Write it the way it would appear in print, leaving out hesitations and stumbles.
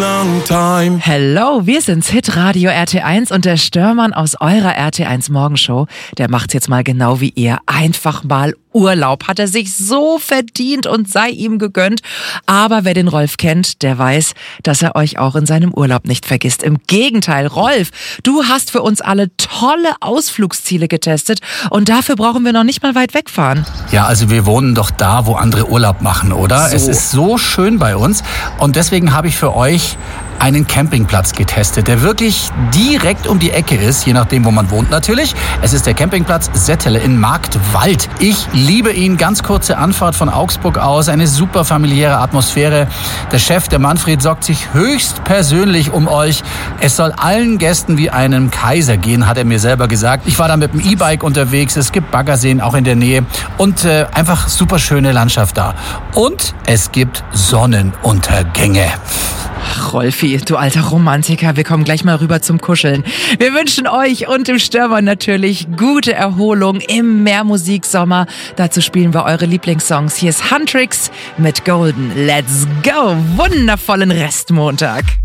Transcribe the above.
long time. Hello, wir sind's, Hitradio RT1 und der Störmann aus eurer RT1 Morgenshow, der macht's jetzt mal genau wie ihr. Einfach mal Urlaub. Hat er sich so verdient und sei ihm gegönnt. Aber wer den Rolf kennt, der weiß, dass er euch auch in seinem Urlaub nicht vergisst. Im Gegenteil, Rolf, du hast für uns alle tolle Ausflugsziele getestet und dafür brauchen wir noch nicht mal weit wegfahren. Ja, also wir wohnen doch da, wo andere Urlaub machen, oder? So. Es ist so schön bei uns und deswegen habe ich für euch einen Campingplatz getestet, der wirklich direkt um die Ecke ist, je nachdem, wo man wohnt natürlich. Es ist der Campingplatz Settele in Marktwald. Ich liebe ihn. Ganz kurze Anfahrt von Augsburg aus, eine super familiäre Atmosphäre. Der Chef, der Manfred, sorgt sich höchst persönlich um euch. Es soll allen Gästen wie einem Kaiser gehen, hat er mir selber gesagt. Ich war da mit dem E-Bike unterwegs. Es gibt Baggerseen auch in der Nähe und einfach super schöne Landschaft da. Und es gibt Sonnenuntergänge. Ach, Rolfi, du alter Romantiker, wir kommen gleich mal rüber zum Kuscheln. Wir wünschen euch und dem Störmann natürlich gute Erholung im Meermusiksommer. Dazu spielen wir eure Lieblingssongs. Hier ist Huntrix mit Golden. Let's go! Wundervollen Restmontag.